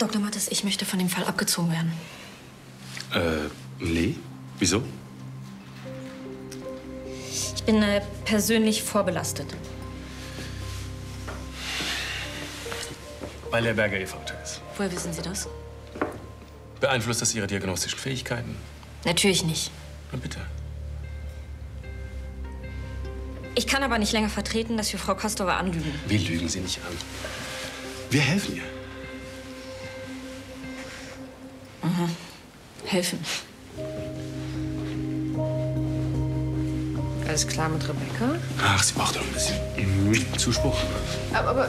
Dr. Mattes, ich möchte von dem Fall abgezogen werden. Nee. Wieso? Ich bin persönlich vorbelastet. Weil Herr Berger Ihr Vater ist. Woher wissen Sie das? Beeinflusst das Ihre diagnostischen Fähigkeiten? Natürlich nicht. Na bitte. Ich kann aber nicht länger vertreten, dass wir Frau Kostova anlügen. Wir lügen Sie nicht an. Wir helfen ihr. Mhm. Helfen. Alles klar mit Rebecca? Ach, sie braucht doch ein bisschen Zuspruch. Aber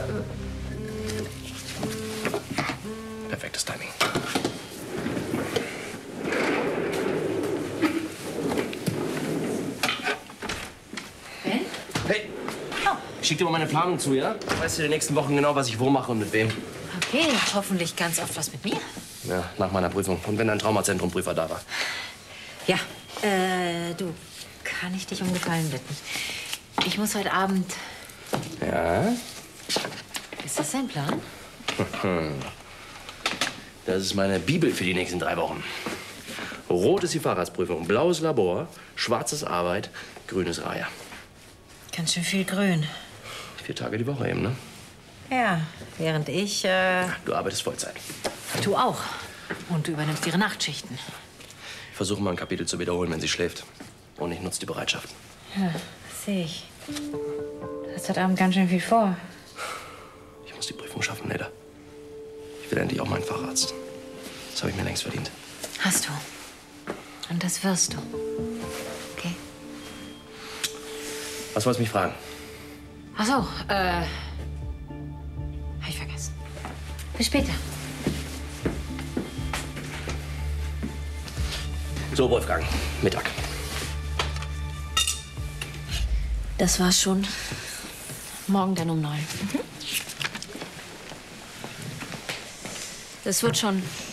Perfektes Timing. Ben? Hey! Ich schick dir mal meine Planung zu, ja? Weißt du in den nächsten Wochen genau, was ich wo mache und mit wem? Okay, hoffentlich ganz oft was mit mir. Ja, nach meiner Prüfung. Und wenn ein Traumazentrum-Prüfer da war. Ja, du, kann ich dich um Gefallen bitten? Ich muss heute Abend... Ja? Ist das dein Plan? Das ist meine Bibel für die nächsten 3 Wochen. Rot ist die Fahrradsprüfung, blaues Labor, schwarzes Arbeit, grünes Reihe. Ganz schön viel Grün. 4 Tage die Woche eben, ne? Ja, während ich... Du arbeitest Vollzeit. Du auch. Und du übernimmst ihre Nachtschichten. Ich versuche mal ein Kapitel zu wiederholen, wenn sie schläft. Und ich nutze die Bereitschaft. Ja, das sehe ich. Du hast heute Abend ganz schön viel vor. Ich muss die Prüfung schaffen, Leda. Ich will endlich auch meinen Facharzt. Das habe ich mir längst verdient. Hast du. Und das wirst du. Okay? Was wolltest du mich fragen? Ach so, hab ich vergessen. Bis später. So, Wolfgang, Mittag. das war's schon. Morgen dann um 9. Das wird schon.